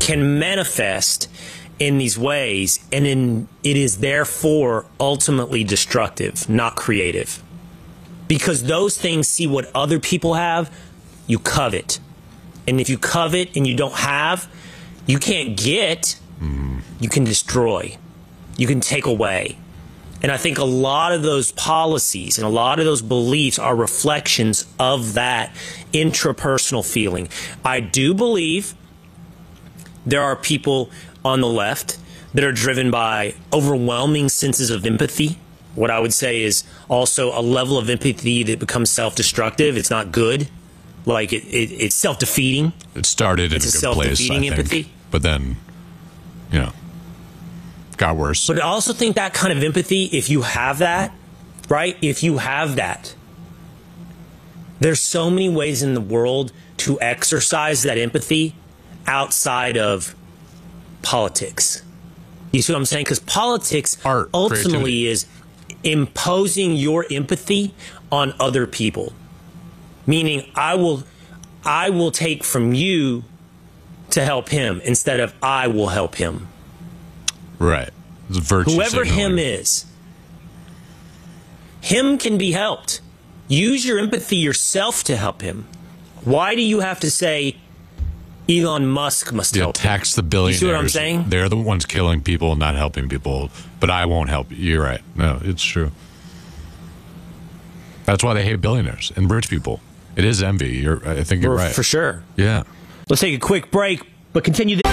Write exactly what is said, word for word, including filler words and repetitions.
can manifest in these ways, and in, it is therefore ultimately destructive, not creative. Because those things see what other people have, you covet. And if you covet and you don't have, you can't get, mm. you can destroy. You can take away. And I think a lot of those policies and a lot of those beliefs are reflections of that intrapersonal feeling. I do believe there are people on the left that are driven by overwhelming senses of empathy. What I would say is also a level of empathy that becomes self-destructive. It's not good. Like, it, it, it's self-defeating. It started in it's a, a good place, I self-defeating think. empathy. But then, you know, got worse. But I also think that kind of empathy, if you have that, right? If you have that, there's so many ways in the world to exercise that empathy outside of politics. You see what I'm saying? Because politics Art, ultimately creativity. is imposing your empathy on other people. Meaning, I will, I will take from you to help him instead of I will help him. Right. It's virtue Whoever signaling. him is, him can be helped. Use your empathy yourself to help him. Why do you have to say Elon Musk must Yeah, help tax him? the billionaires. You see what I'm saying? They're the ones killing people, not helping people. But I won't help you. You're right. No, it's true. That's why they hate billionaires and rich people. It is envy. You're, I think you're For- right. For sure. Yeah. Let's take a quick break, but continue.